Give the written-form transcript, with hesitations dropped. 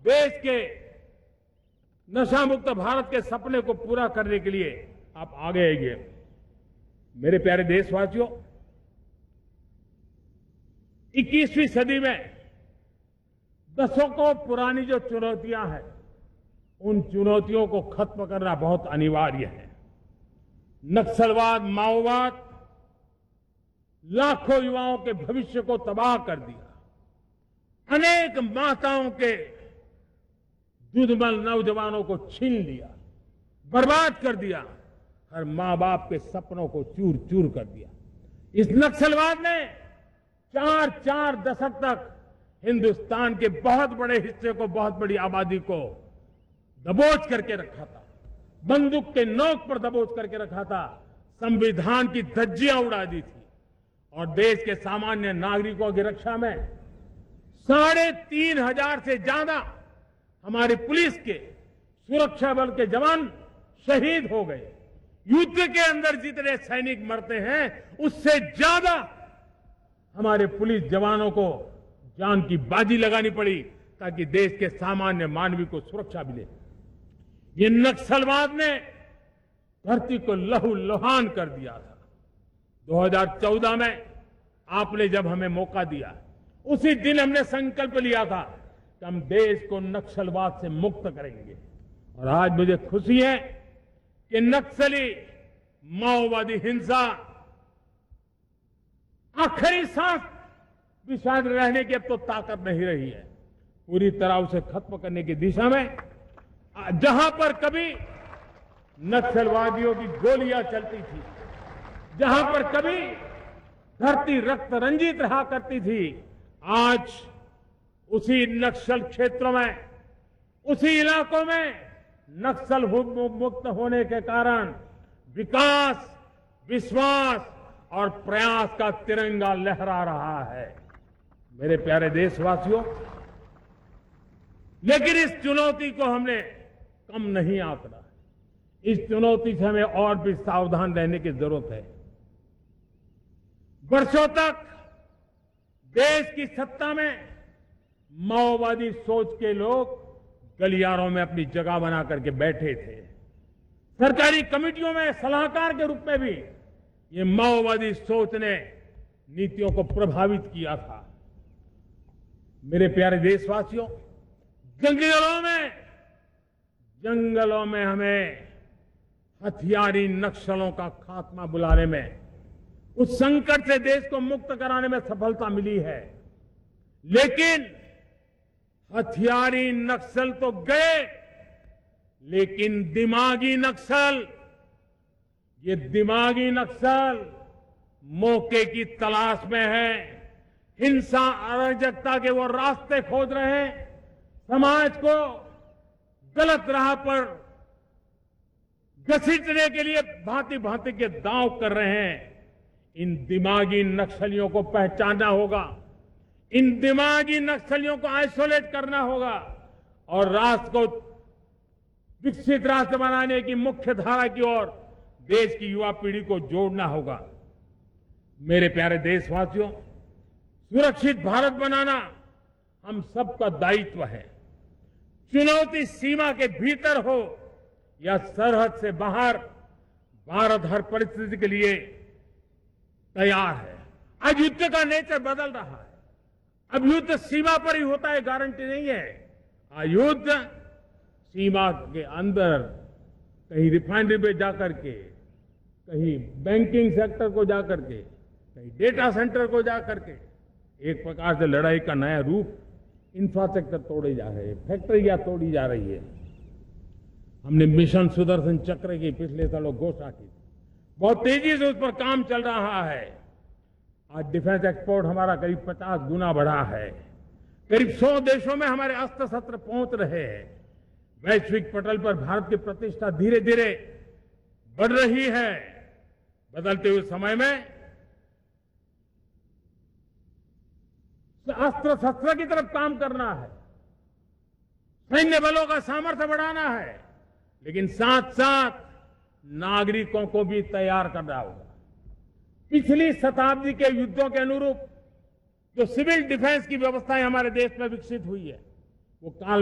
देश के नशा मुक्त भारत के सपने को पूरा करने के लिए आप आगे आइए। मेरे प्यारे देशवासियों, 21वीं सदी में दशकों पुरानी जो चुनौतियां हैं, उन चुनौतियों को खत्म करना बहुत अनिवार्य है। नक्सलवाद, माओवाद लाखों युवाओं के भविष्य को तबाह कर दिया। अनेक माताओं के दुधमल नौजवानों को छीन लिया, बर्बाद कर दिया। हर मां बाप के सपनों को चूर चूर कर दिया। इस नक्सलवाद ने 4 दशक तक हिंदुस्तान के बहुत बड़े हिस्से को, बहुत बड़ी आबादी को दबोच करके रखा था, बंदूक के नोक पर दबोच करके रखा था, संविधान की धज्जियां उड़ा दी थी और देश के सामान्य नागरिकों की रक्षा में 3,500 से ज्यादा हमारी पुलिस के, सुरक्षा बल के जवान शहीद हो गए। युद्ध के अंदर जितने सैनिक मरते हैं, उससे ज्यादा हमारे पुलिस जवानों को जान की बाजी लगानी पड़ी ताकि देश के सामान्य मानवी को सुरक्षा मिले। ये नक्सलवाद ने धरती को लहूलुहान कर दिया था। 2014 में आपने जब हमें मौका दिया, उसी दिन हमने संकल्प लिया था कि हम देश को नक्सलवाद से मुक्त करेंगे। और आज मुझे खुशी है कि नक्सली माओवादी हिंसा आखिरी सांस भी शायद रहने की अब तो ताकत नहीं रही है। पूरी तरह उसे खत्म करने की दिशा में जहां पर कभी नक्सलवादियों की गोलियां चलती थी, जहां पर कभी धरती रक्त रंजित रहा करती थी, आज उसी नक्सल क्षेत्रों में, उसी इलाकों में नक्सल मुक्त होने के कारण विकास, विश्वास और प्रयास का तिरंगा लहरा रहा है। मेरे प्यारे देशवासियों, लेकिन इस चुनौती को हमने कम नहीं आंकना। इस चुनौती से हमें और भी सावधान रहने की जरूरत है। वर्षों तक देश की सत्ता में माओवादी सोच के लोग गलियारों में अपनी जगह बना करके बैठे थे। सरकारी कमेटियों में सलाहकार के रूप में भी ये माओवादी सोच ने नीतियों को प्रभावित किया था। मेरे प्यारे देशवासियों, जंगलों में हमें हथियारी नक्सलों का खात्मा बुलाने में, उस संकट से देश को मुक्त कराने में सफलता मिली है। लेकिन हथियारी नक्सल तो गए, लेकिन दिमागी नक्सल, ये दिमागी नक्सल मौके की तलाश में है। हिंसा, अराजकता के वो रास्ते खोज रहे हैं, समाज को गलत राह पर घसीटने के लिए भांति भांति के दांव कर रहे हैं। इन दिमागी नक्सलियों को पहचानना होगा, इन दिमागी नक्सलियों को आइसोलेट करना होगा और राष्ट्र को विकसित राष्ट्र बनाने की मुख्य धारा की ओर देश की युवा पीढ़ी को जोड़ना होगा। मेरे प्यारे देशवासियों, सुरक्षित भारत बनाना हम सबका दायित्व है। चुनौती सीमा के भीतर हो या सरहद से बाहर, भारत हर परिस्थिति के लिए तैयार है। आज युद्ध का नेचर बदल रहा है। अब युद्ध सीमा पर ही होता है, गारंटी नहीं है। आज युद्ध सीमा के अंदर, कहीं रिफाइनरी पे जाकर के, कहीं बैंकिंग सेक्टर को जाकर के, कहीं डेटा सेंटर को जाकर के, एक प्रकार से लड़ाई का नया रूप, इंफ्रास्ट्रक्चर तोड़े जा रहे हैं, फैक्ट्रियां तोड़ी जा रही है। हमने मिशन सुदर्शन चक्र की पिछले सालों घोषणा की, बहुत तेजी से उस पर काम चल रहा है। आज डिफेंस एक्सपोर्ट हमारा करीब 50 गुना बढ़ा है। करीब 100 देशों में हमारे अस्त्र शस्त्र पहुंच रहे हैं। वैश्विक पटल पर भारत की प्रतिष्ठा धीरे धीरे बढ़ रही है। बदलते हुए समय में अस्त्र शस्त्र की तरफ काम करना है, सैन्य बलों का सामर्थ्य बढ़ाना है, लेकिन साथ साथ नागरिकों को भी तैयार करना होगा। पिछली शताब्दी के युद्धों के अनुरूप जो सिविल डिफेंस की व्यवस्थाएं हमारे देश में विकसित हुई है, वो काल